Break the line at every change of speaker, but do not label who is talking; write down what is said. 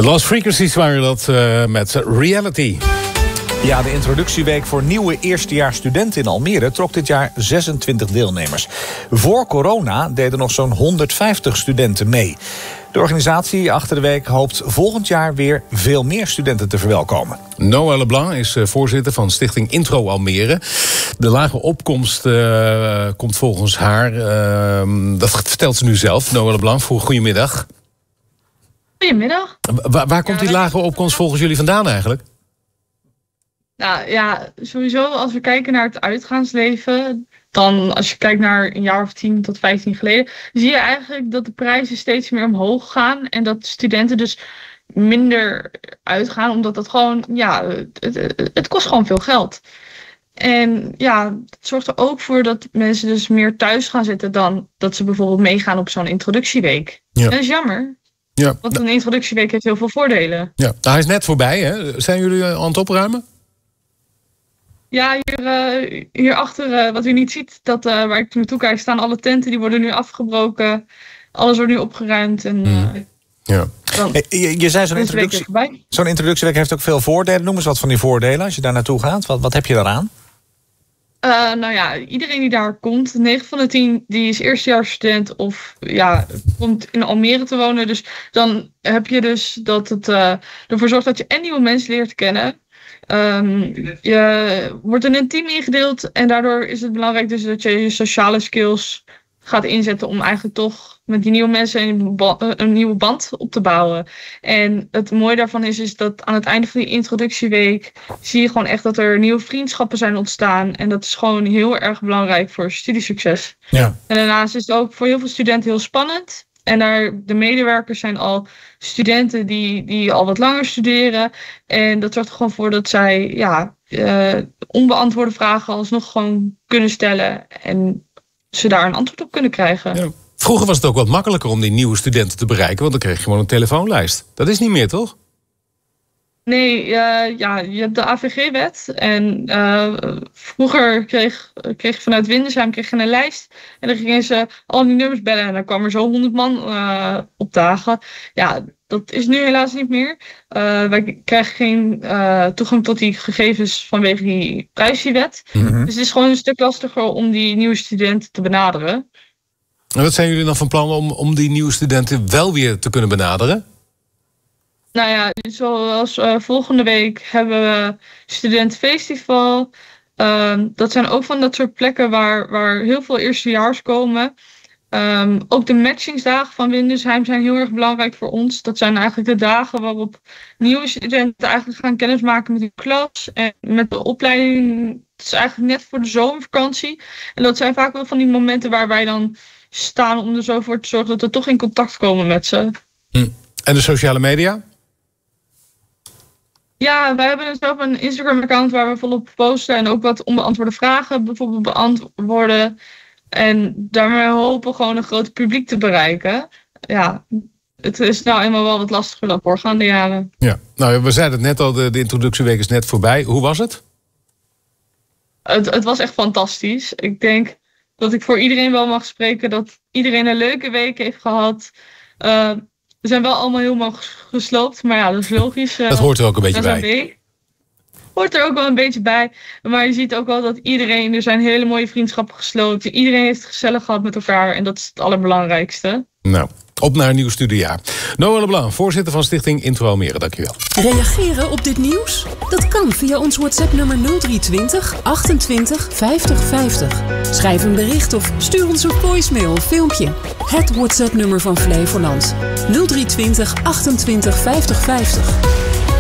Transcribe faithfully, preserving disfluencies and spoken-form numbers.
De Lost Frequencies waren dat uh, met Reality.
Ja, de introductieweek voor nieuwe eerstejaarsstudenten in Almere trok dit jaar zesentwintig deelnemers. Voor corona deden nog zo'n honderdvijftig studenten mee. De organisatie achter de week hoopt volgend jaar weer veel meer studenten te verwelkomen.
Noël Leblanc is voorzitter van Stichting Intro Almere. De lage opkomst uh, komt volgens haar, uh, dat vertelt ze nu zelf. Noël Leblanc, goedemiddag.
Goedemiddag.
Waar, waar komt die lage opkomst volgens jullie vandaan eigenlijk?
Nou ja, sowieso als we kijken naar het uitgaansleven, dan als je kijkt naar een jaar of tien tot vijftien geleden, zie je eigenlijk dat de prijzen steeds meer omhoog gaan en dat studenten dus minder uitgaan, omdat dat gewoon, ja, het, het, het kost gewoon veel geld. En ja, het zorgt er ook voor dat mensen dus meer thuis gaan zitten dan dat ze bijvoorbeeld meegaan op zo'n introductieweek. Ja. En dat is jammer. Ja. Want een introductieweek heeft heel veel voordelen.
Ja. Nou, hij is net voorbij, hè? Zijn jullie aan het opruimen?
Ja, hier, uh, hierachter, uh, wat u niet ziet, dat, uh, waar ik naartoe kijk, staan alle tenten. Die worden nu afgebroken. Alles wordt nu opgeruimd. En, uh,
mm. ja.
dan,
hey, je, je zei zo'n introductie, zo'n introductieweek heeft ook veel voordelen. Noem eens wat van die voordelen als je daar naartoe gaat. Wat, wat heb je daaraan?
Uh, nou ja, iedereen die daar komt, negen van de tien, die is eerstejaarsstudent of ja, komt in Almere te wonen. Dus dan heb je dus dat het uh, ervoor zorgt dat je en nieuwe mensen leert kennen. Um, je wordt in een team ingedeeld en daardoor is het belangrijk dus dat je je sociale skills gaat inzetten om eigenlijk toch met die nieuwe mensen een, ba- een nieuwe band op te bouwen. En het mooie daarvan is, is dat aan het einde van die introductieweek zie je gewoon echt dat er nieuwe vriendschappen zijn ontstaan. En dat is gewoon heel erg belangrijk voor studiesucces.
Ja.
En daarnaast is het ook voor heel veel studenten heel spannend. En daar, de medewerkers zijn al studenten die, die al wat langer studeren. En dat zorgt er gewoon voor dat zij ja, uh, onbeantwoorde vragen alsnog gewoon kunnen stellen. En ze daar een antwoord op kunnen krijgen.
Ja. Vroeger was het ook wat makkelijker om die nieuwe studenten te bereiken. Want dan kreeg je gewoon een telefoonlijst. Dat is niet meer, toch?
Nee, uh, ja, je hebt de A V G-wet. En uh, vroeger kreeg, kreeg je vanuit Windesheim kreeg je een lijst. En dan gingen ze al die nummers bellen. En dan kwam er zo honderd man uh, opdagen. Ja, dat is nu helaas niet meer. Uh, wij krijgen geen uh, toegang tot die gegevens vanwege die privacywet. Mm-hmm. Dus het is gewoon een stuk lastiger om die nieuwe studenten te benaderen.
En wat zijn jullie dan van plan om, om die nieuwe studenten wel weer te kunnen benaderen?
Nou ja, zoals uh, volgende week hebben we studentenfestival. Uh, dat zijn ook van dat soort plekken waar, waar heel veel eerstejaars komen. Um, ook de matchingsdagen van Windesheim zijn heel erg belangrijk voor ons. Dat zijn eigenlijk de dagen waarop nieuwe studenten eigenlijk gaan kennismaken met hun klas. En met de opleiding, het is eigenlijk net voor de zomervakantie. En dat zijn vaak wel van die momenten waar wij dan staan om er zo voor te zorgen dat we toch in contact komen met ze.
Hm. En de sociale media?
Ja, wij hebben zelf een Instagram-account waar we volop posten en ook wat onbeantwoorde vragen bijvoorbeeld beantwoorden. En daarmee hopen we gewoon een groot publiek te bereiken. Ja, het is nou eenmaal wel wat lastiger dan voorgaande jaren.
Ja, nou, we zeiden het net al, de, de introductieweek is net voorbij. Hoe was het?
Het, het was echt fantastisch. Ik denk dat ik voor iedereen wel mag spreken dat iedereen een leuke week heeft gehad. Uh, we zijn wel allemaal helemaal gesloopt, maar ja, dat is logisch. Uh,
dat hoort er ook een beetje bij.
Week. Hoort er ook wel een beetje bij. Maar je ziet ook wel dat iedereen, er zijn hele mooie vriendschappen gesloten. Iedereen heeft het gezellig gehad met elkaar en dat is het allerbelangrijkste.
Nou, op naar een nieuw studiejaar. Noël Leblanc, voorzitter van Stichting Intro Almere, dankjewel.
Reageren op dit nieuws? Dat kan via ons WhatsApp-nummer nul drie twintig achtentwintig vijftig vijftig. Schrijf een bericht of stuur ons een voicemail of filmpje. Het WhatsApp-nummer van Flevoland. nul drie twintig achtentwintig vijftig vijftig.